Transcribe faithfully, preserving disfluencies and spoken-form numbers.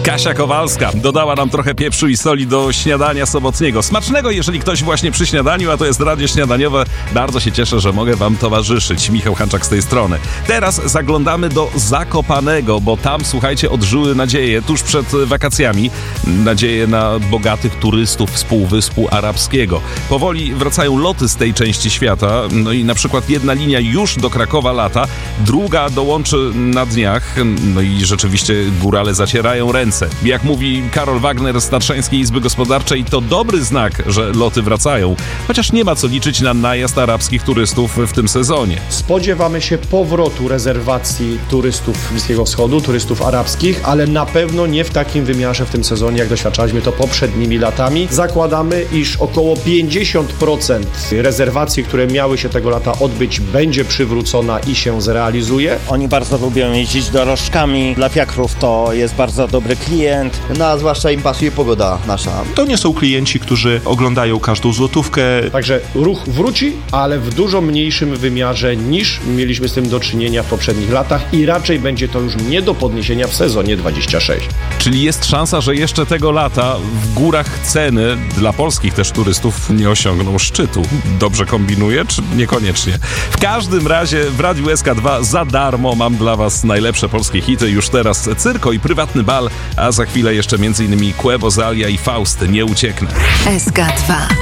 Kasia Kowalska dodała nam trochę pieprzu i soli do śniadania sobotniego. Smacznego, jeżeli ktoś właśnie przy śniadaniu, a to jest radio śniadaniowe. Bardzo się cieszę, że mogę wam towarzyszyć. Michał Hanczak z tej strony. Teraz zaglądamy do Zakopanego, bo tam, słuchajcie, odżyły nadzieje tuż przed wakacjami. Nadzieje na bogatych turystów z Półwyspu Arabskiego. Powoli wracają loty z tej części świata. No i na przykład jedna linia już do Krakowa lata, druga dołączy na dniach. No i rzeczywiście górale zacierają ręce. Jak mówi Karol Wagner z Tatrzańskiej Izby Gospodarczej, to dobry znak, że loty wracają, chociaż nie ma co liczyć na najazd arabskich turystów w tym sezonie. Spodziewamy się powrotu rezerwacji turystów Bliskiego Wschodu, turystów arabskich, ale na pewno nie w takim wymiarze w tym sezonie, jak doświadczaliśmy to poprzednimi latami. Zakładamy, iż około pięćdziesiąt procent rezerwacji, które miały się tego lata odbyć, będzie przywrócona i się zrealizuje. Oni bardzo lubią jeździć dorożkami. Dla fiakrów to jest bardzo dobry klient. No, a zwłaszcza im pasuje pogoda nasza. To nie są klienci, którzy oglądają każdą złotówkę. Także ruch wróci, ale w dużo mniejszym wymiarze niż mieliśmy z tym do czynienia w poprzednich latach i raczej będzie to już nie do podniesienia w sezonie dwudziestym szóstym. Czyli jest szansa, że jeszcze tego lata w górach ceny dla polskich też turystów nie osiągną szczytu. Dobrze kombinuję, czy niekoniecznie? W każdym razie w Radiu S K dwa za darmo mam dla was najlepsze polskie hity. Już teraz Cyrko i Prywatny bal, a za chwilę jeszcze między innymi Quebo, Zalia i Faust. Nie ucieknę. S K dwa.